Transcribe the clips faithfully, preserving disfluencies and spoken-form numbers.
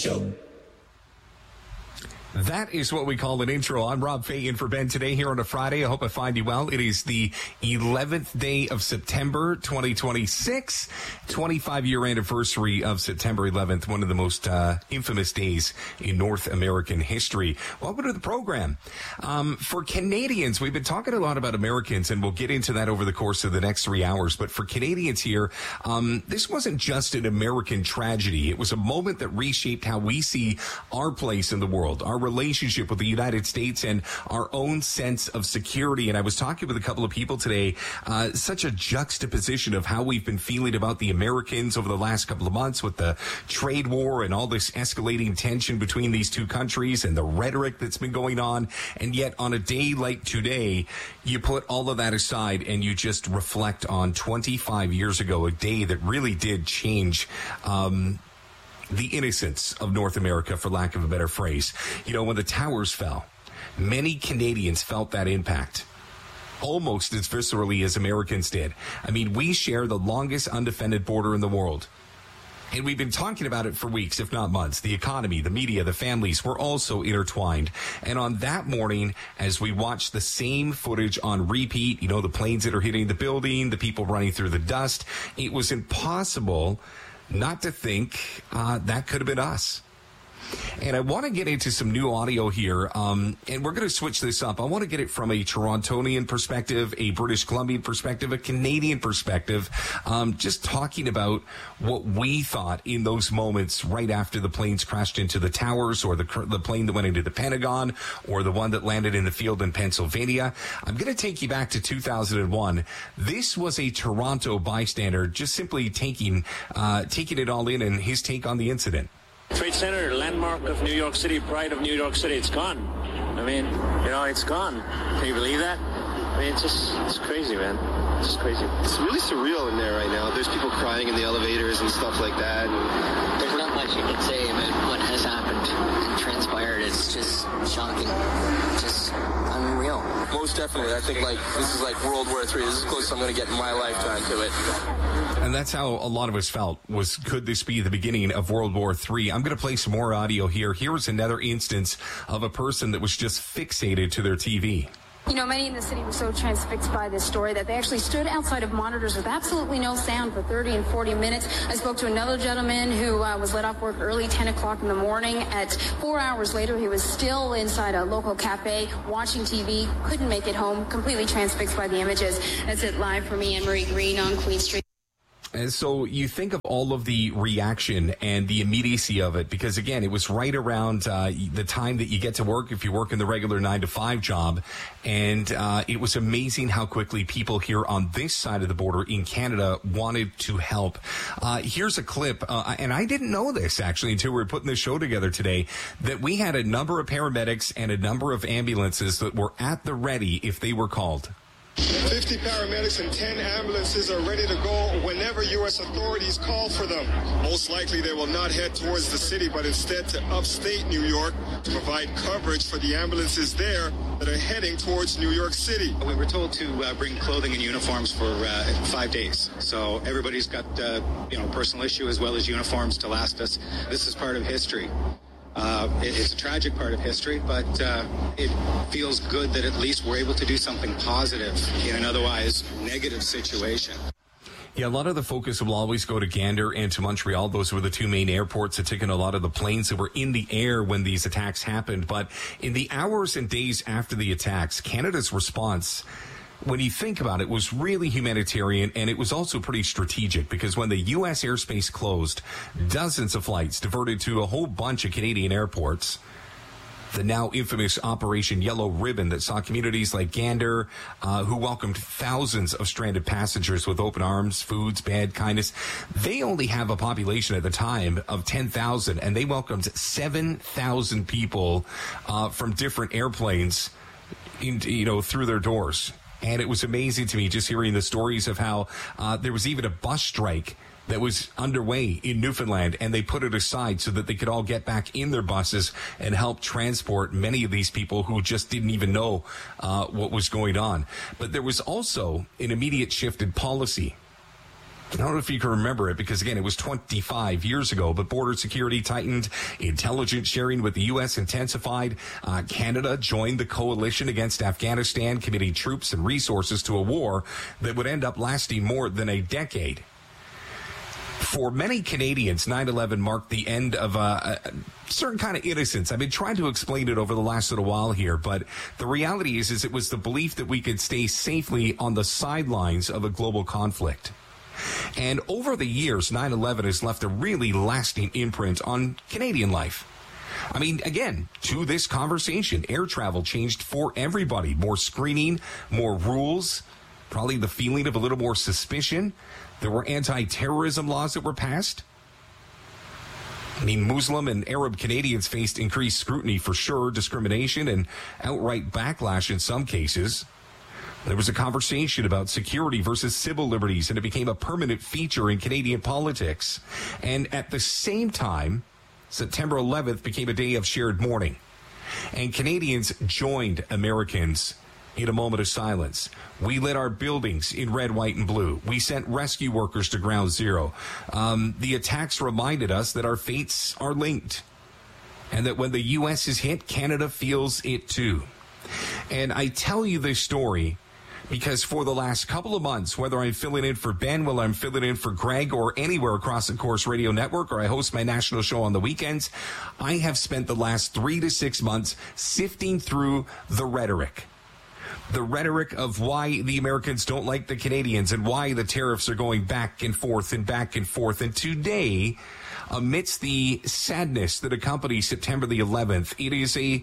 Show. That is what we call an intro. I'm Rob Fay in for Ben today here on a Friday. I hope I find you well. It is the eleventh day of September, twenty twenty-six, twenty-five year anniversary of September eleventh, one of the most uh, infamous days in North American history. Welcome to the program. Um, for Canadians, we've been talking a lot about Americans, and we'll get into that over the course of the next three hours. But for Canadians here, um, this wasn't just an American tragedy. It was a moment that reshaped how we see our place in the world, our relationship with the United States, and our own sense of security. And I was talking with a couple of people today, uh, such a juxtaposition of how we've been feeling about the Americans over the last couple of months with the trade war and all this escalating tension between these two countries and the rhetoric that's been going on. And yet on a day like today, you put all of that aside and you just reflect on twenty-five years ago, a day that really did change um the innocence of North America, for lack of a better phrase. You know, when the towers fell, many Canadians felt that impact almost as viscerally as Americans did. I mean, we share the longest undefended border in the world. And we've been talking about it for weeks, if not months. The economy, the media, the families were also intertwined. And on that morning, as we watched the same footage on repeat, you know, the planes that are hitting the building, the people running through the dust, it was impossible not to think uh, that could have been us. And I want to get into some new audio here, um, and we're going to switch this up. I want to get it from a Torontonian perspective, a British Columbian perspective, a Canadian perspective, um, just talking about what we thought in those moments right after the planes crashed into the towers, or the, the plane that went into the Pentagon, or the one that landed in the field in Pennsylvania. I'm going to take you back to two thousand one. This was a Toronto bystander just simply taking, uh, taking it all in, and his take on the incident. Trade Center, landmark of New York City, pride of New York City, it's gone. I mean, you know, it's gone. Can you believe that? I mean, it's just, it's crazy, man. It's just crazy. It's really surreal in there right now. There's people crying in the elevators and stuff like that. And there's not much you can say about what has happened and transpired. It's just shocking. Just unreal. Most definitely. I think, like, this is like World War Three. This is as close as I'm going to get in my lifetime to it. And that's how a lot of us felt, was, could this be the beginning of World War Three? I'm going to play some more audio here. Here's another instance of a person that was just fixated to their T V. You know, many in the city were so transfixed by this story that they actually stood outside of monitors with absolutely no sound for thirty and forty minutes. I spoke to another gentleman who uh, was let off work early, ten o'clock in the morning. At four hours later, he was still inside a local cafe watching T V, couldn't make it home, completely transfixed by the images. That's it live for me, Anne-Marie Green on Queen Street. And so you think of all of the reaction and the immediacy of it, because, again, it was right around uh, the time that you get to work if you work in the regular nine to five job. And uh, it was amazing how quickly people here on this side of the border in Canada wanted to help. Uh, here's a clip, uh, and I didn't know this, actually, until we were putting this show together today, that we had a number of paramedics and a number of ambulances that were at the ready if they were called. fifty paramedics and ten ambulances are ready to go whenever U S authorities call for them. Most likely they will not head towards the city, but instead to upstate New York to provide coverage for the ambulances there that are heading towards New York City. We were told to uh, bring clothing and uniforms for uh, five days. So everybody's got, uh, you know, personal issue as well as uniforms to last us. This is part of history. Uh, it, it's a tragic part of history, but uh, it feels good that at least we're able to do something positive in an otherwise negative situation. Yeah, a lot of the focus will always go to Gander and to Montreal. Those were the two main airports that took in a lot of the planes that were in the air when these attacks happened. But in the hours and days after the attacks, Canada's response, when you think about it, was really humanitarian, and it was also pretty strategic, because when the U S airspace closed, dozens of flights diverted to a whole bunch of Canadian airports. The now infamous Operation Yellow Ribbon that saw communities like Gander, uh, who welcomed thousands of stranded passengers with open arms, foods, bed, kindness. They only have a population at the time of ten thousand, and they welcomed seven thousand people uh, from different airplanes, in, you know, through their doors. And it was amazing to me just hearing the stories of how uh, there was even a bus strike that was underway in Newfoundland, and they put it aside so that they could all get back in their buses and help transport many of these people who just didn't even know uh, what was going on. But there was also an immediate shift in policy. I don't know if you can remember it because, again, it was twenty-five years ago, but border security tightened, intelligence sharing with the U S intensified. Uh, Canada joined the coalition against Afghanistan, committing troops and resources to a war that would end up lasting more than a decade. For many Canadians, nine eleven marked the end of a, a certain kind of innocence. I've been trying to explain it over the last little while here, but the reality is, is it was the belief that we could stay safely on the sidelines of a global conflict. And over the years, nine eleven has left a really lasting imprint on Canadian life. I mean, again, to this conversation, air travel changed for everybody. More screening, more rules, probably the feeling of a little more suspicion. There were anti-terrorism laws that were passed. I mean, Muslim and Arab Canadians faced increased scrutiny for sure, discrimination and outright backlash in some cases. There was a conversation about security versus civil liberties, and it became a permanent feature in Canadian politics. And at the same time, September eleventh became a day of shared mourning. And Canadians joined Americans in a moment of silence. We lit our buildings in red, white, and blue. We sent rescue workers to ground zero. Um, the attacks reminded us that our fates are linked, and that when the U S is hit, Canada feels it too. And I tell you this story because for the last couple of months, whether I'm filling in for Ben, whether I'm filling in for Greg, or anywhere across the Corus Radio Network, or I host my national show on the weekends, I have spent the last three to six months sifting through the rhetoric. The rhetoric of why the Americans don't like the Canadians and why the tariffs are going back and forth and back and forth. And today, amidst the sadness that accompanies September the eleventh, it is a,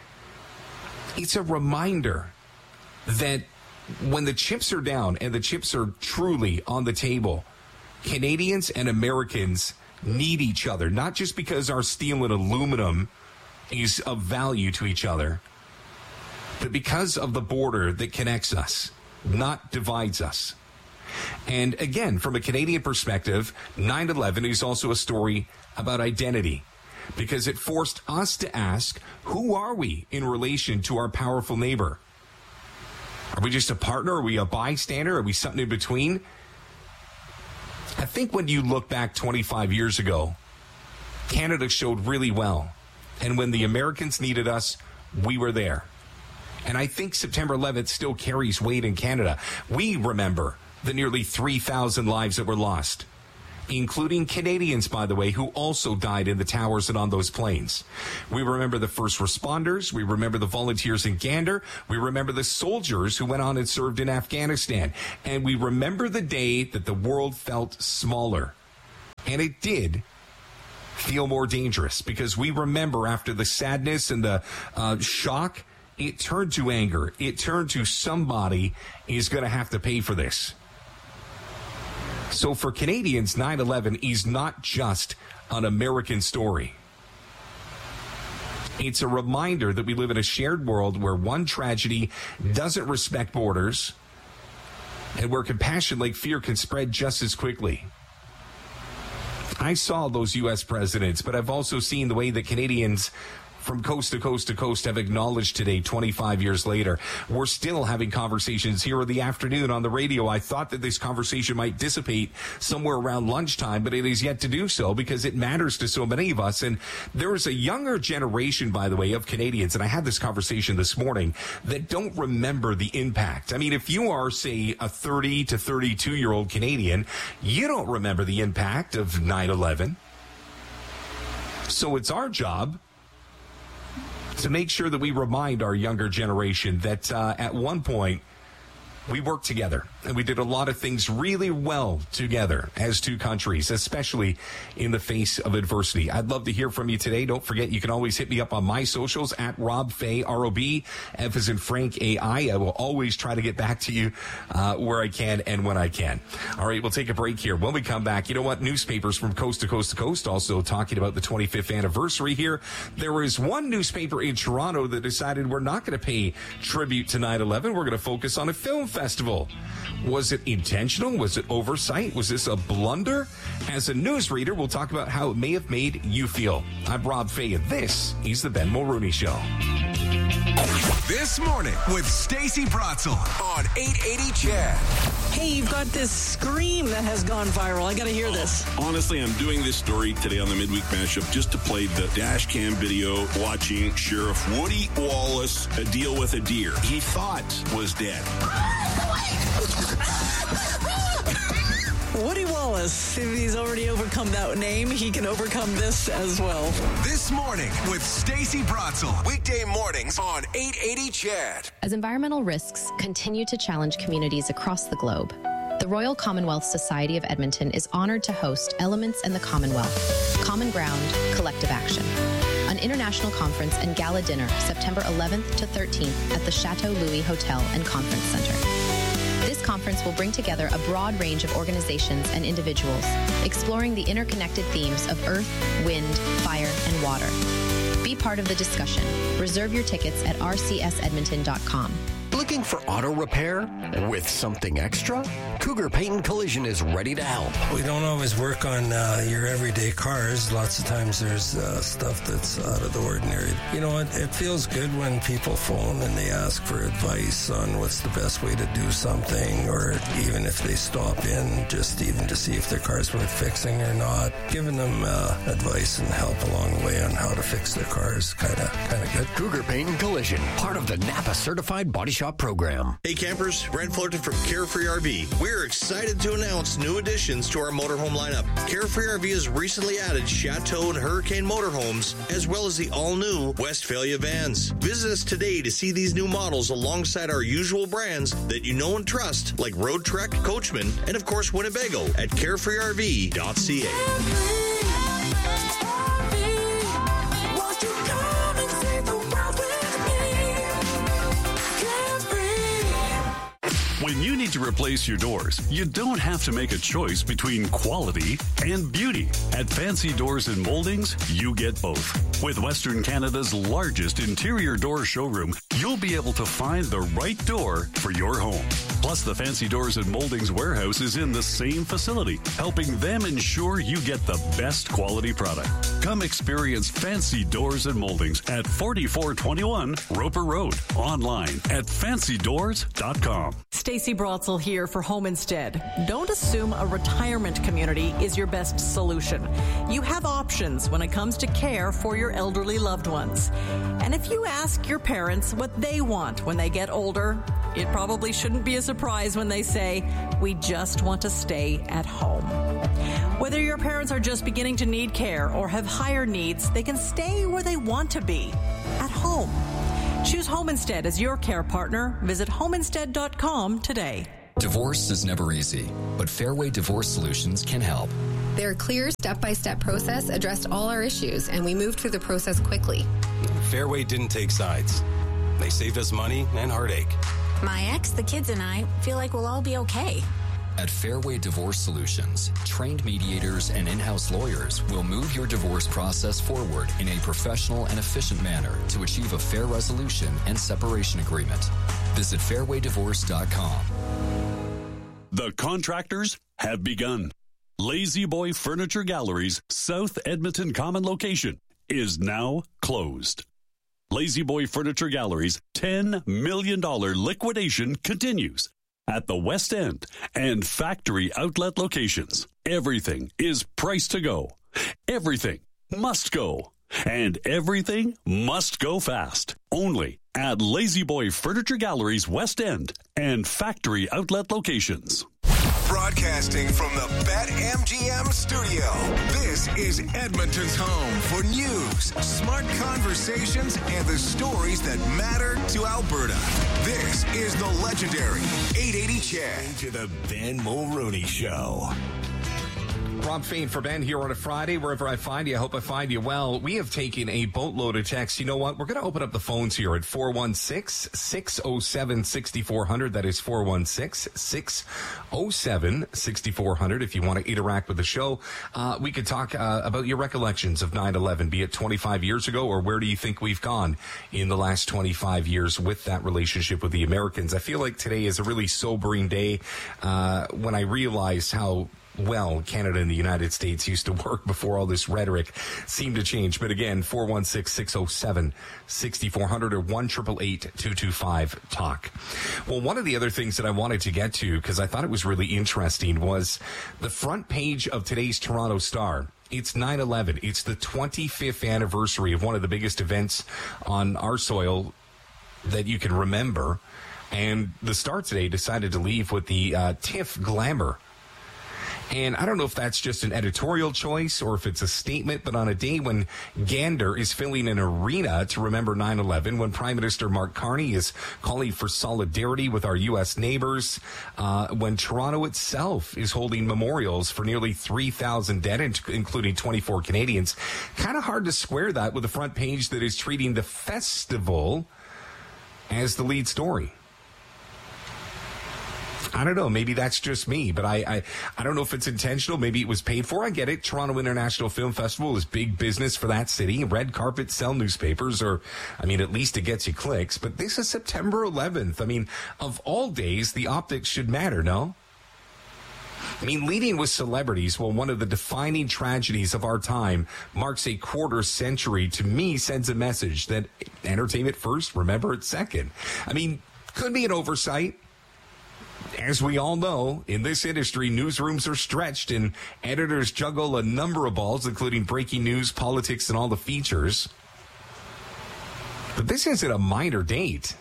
it's a reminder that when the chips are down and the chips are truly on the table, Canadians and Americans need each other, not just because our steel and aluminum is of value to each other, but because of the border that connects us, not divides us. And again, from a Canadian perspective, nine eleven is also a story about identity, because it forced us to ask, who are we in relation to our powerful neighbor? Are we just a partner? Are we a bystander? Are we something in between? I think when you look back twenty-five years ago, Canada showed really well. And when the Americans needed us, we were there. And I think September eleventh still carries weight in Canada. We remember the nearly three thousand lives that were lost, including Canadians, by the way, who also died in the towers and on those planes. We remember the first responders. We remember the volunteers in Gander. We remember the soldiers who went on and served in Afghanistan. And we remember the day that the world felt smaller. And it did feel more dangerous, because we remember after the sadness and the uh, shock, it turned to anger. It turned to somebody is going to have to pay for this. So for Canadians, nine eleven is not just an American story. It's a reminder that we live in a shared world where one tragedy doesn't respect borders, and where compassion like fear can spread just as quickly. I saw those U S presidents, but I've also seen the way that Canadians from coast to coast to coast have acknowledged today, twenty-five years later. We're still having conversations here in the afternoon on the radio. I thought that this conversation might dissipate somewhere around lunchtime, but it is yet to do so because it matters to so many of us. And there is a younger generation, by the way, of Canadians, and I had this conversation this morning, that don't remember the impact. I mean, if you are, say, a thirty to thirty-two-year-old Canadian, you don't remember the impact of nine eleven. So it's our job to make sure that we remind our younger generation that uh, at one point we worked together and we did a lot of things really well together as two countries, especially in the face of adversity. I'd love to hear from you today. Don't forget, you can always hit me up on my socials at Rob Fay, R O B, F as in Frank, A I. I will always try to get back to you uh, where I can and when I can. All right, we'll take a break here. When we come back, you know what? Newspapers from coast to coast to coast also talking about the twenty-fifth anniversary here. There is one newspaper in Toronto that decided we're not going to pay tribute to nine eleven. We're going to focus on a film festival. Was it intentional? Was it oversight? Was this a blunder? As a newsreader, we'll talk about how it may have made you feel. I'm Rob Fay, and this is The Ben Mulrooney Show. This Morning with Stacey Bratzel on eight eighty C H A D. Hey, you've got this scream that has gone viral. I got to hear this. Honestly, I'm doing this story today on the Midweek Mashup just to play the dash cam video watching Sheriff Woody Wallace deal with a deer he thought was dead. Woody Wallace, if he's already overcome that name, he can overcome this as well. This Morning with Stacey Bratzel. Weekday mornings on eight eighty C H A D. As environmental risks continue to challenge communities across the globe, the Royal Commonwealth Society of Edmonton is honored to host Elements in the Commonwealth, Common Ground, Collective Action, an international conference and gala dinner September eleventh to thirteenth at the Chateau Louis Hotel and Conference Center. This conference will bring together a broad range of organizations and individuals, exploring the interconnected themes of earth, wind, fire, and water. Be part of the discussion. Reserve your tickets at r c s edmonton dot com. Looking for auto repair with something extra? Cougar Paint and Collision is ready to help. We don't always work on uh, your everyday cars. Lots of times there's uh, stuff that's out of the ordinary. You know, it, it feels good when people phone and they ask for advice on what's the best way to do something, or even if they stop in just even to see if their car's worth fixing or not. Giving them uh, advice and help along the way on how to fix their cars, kind of kind of good. Cougar Paint and Collision, part of the Napa Certified Body Shop program. Hey campers, Brent Fullerton from Carefree R V. We're excited to announce new additions to our motorhome lineup. Carefree R V has recently added Chateau and Hurricane motorhomes, as well as the all-new Westphalia vans. Visit us today to see these new models alongside our usual brands that you know and trust, like Road Trek, Coachman, and of course Winnebago at carefree r v dot c a. When you need to replace your doors, you don't have to make a choice between quality and beauty. At Fancy Doors and Moldings, you get both. With Western Canada's largest interior door showroom, you'll be able to find the right door for your home. Plus, the Fancy Doors and Moldings warehouse is in the same facility, helping them ensure you get the best quality product. Come experience Fancy Doors and Moldings at forty-four twenty-one Roper Road. Online at fancy doors dot com. Stacey Bratzel here for Home Instead. Don't assume a retirement community is your best solution. You have options when it comes to care for your elderly loved ones. And if you ask your parents what they want when they get older, it probably shouldn't be a surprise when they say, "We just want to stay at home." Whether your parents are just beginning to need care or have higher needs, they can stay where they want to be, at home. Choose Home Instead as your care partner. Visit home instead dot com today. Divorce is never easy, but Fairway Divorce Solutions can help. Their clear step-by-step process addressed all our issues, and we moved through the process quickly. Fairway didn't take sides. They saved us money and heartache. My ex, the kids, and I feel like we'll all be okay. At Fairway Divorce Solutions, trained mediators and in-house lawyers will move your divorce process forward in a professional and efficient manner to achieve a fair resolution and separation agreement. Visit fairway divorce dot com. The contractors have begun. Lazy Boy Furniture Gallery's South Edmonton Common location is now closed. Lazy Boy Furniture Gallery's ten million dollars liquidation continues at the West End and factory outlet locations. Everything is priced to go. Everything must go. And everything must go fast. Only at Lazy Boy Furniture Gallery's West End and factory outlet locations. Broadcasting from the BetMGM studio, this is Edmonton's home for news, smart conversations, and the stories that matter to Alberta. This is the legendary eight eighty C H A D. To the Ben Mulroney Show. Rob Fain for Ben here on a Friday. Wherever I find you, I hope I find you well. We have taken a boatload of texts. You know what? We're going to open up the phones here at four one six, six oh seven, six four zero zero. That is four one six, six oh seven, six four zero zero. If you want to interact with the show, uh, we could talk uh, about your recollections of nine eleven, be it twenty-five years ago, or where do you think we've gone in the last twenty-five years with that relationship with the Americans. I feel like today is a really sobering day uh, when I realize how well Canada and the United States used to work before all this rhetoric seemed to change. But again, four one six, six oh seven, six four zero zero or one eight eight eight, two two five, talk. Well, one of the other things that I wanted to get to, because I thought it was really interesting, was the front page of today's Toronto Star. It's nine eleven. It's the twenty-fifth anniversary of one of the biggest events on our soil that you can remember. And the Star today decided to leave with the uh, TIFF glamour. And I don't know if that's just an editorial choice or if it's a statement, but on a day when Gander is filling an arena to remember nine eleven, when Prime Minister Mark Carney is calling for solidarity with our U S neighbors, uh, when Toronto itself is holding memorials for nearly three thousand dead, including twenty-four Canadians, kind of hard to square that with a front page that is treating the festival as the lead story. I don't know. Maybe that's just me, but I, I, I don't know if it's intentional. Maybe it was paid for. I get it. Toronto International Film Festival is big business for that city. Red carpet, sell newspapers, or, I mean, at least it gets you clicks. But this is September eleventh. I mean, of all days, the optics should matter, no? I mean, leading with celebrities, well, one of the defining tragedies of our time marks a quarter century, to me, sends a message that entertainment first, remember it second. I mean, could be an oversight. As we all know, in this industry, newsrooms are stretched and editors juggle a number of balls, including breaking news, politics, and all the features. But this isn't a minor date.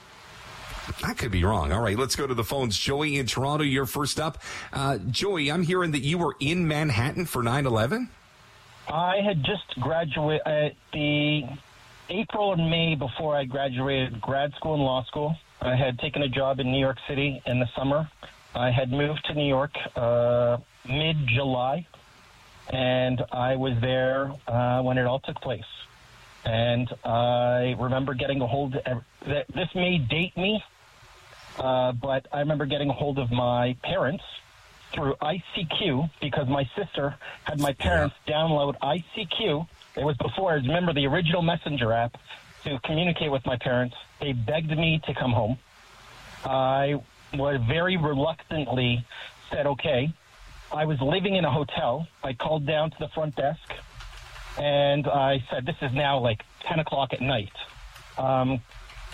I could be wrong. All right, let's go to the phones. Joey in Toronto, you're first up. Uh, Joey, I'm hearing that you were in Manhattan for nine eleven? I had just graduated uh, the April and May before I graduated grad school and law school. I had taken a job in New York City in the summer. I had moved to New York uh, mid-July, and I was there uh, when it all took place. And I remember getting a hold of, this may date me, uh, but I remember getting a hold of my parents through I C Q because my sister had my parents download I C Q. It was before, I remember the original Messenger app, to communicate with my parents. They begged me to come home. I was very reluctantly said, okay. I was living in a hotel. I called down to the front desk, and I said, this is now like ten o'clock at night. Um,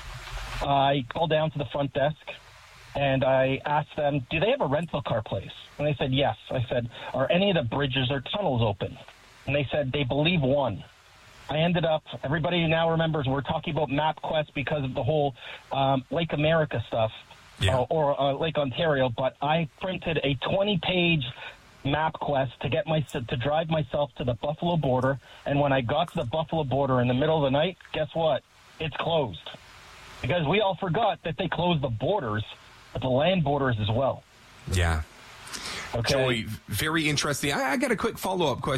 I called down to the front desk, and I asked them, do they have a rental car place? And they said, yes. I said, are any of the bridges or tunnels open? And they said, they believe one. I ended up, everybody now remembers we're talking about MapQuest because of the whole um, Lake America stuff, yeah. uh, or uh, Lake Ontario, but I printed a twenty-page MapQuest to get my to drive myself to the Buffalo border, and when I got to the Buffalo border in the middle of the night, guess what? It's closed. Because we all forgot that they closed the borders, but the land borders as well. Yeah. Okay. Joey, very interesting. I, I got a quick follow-up question.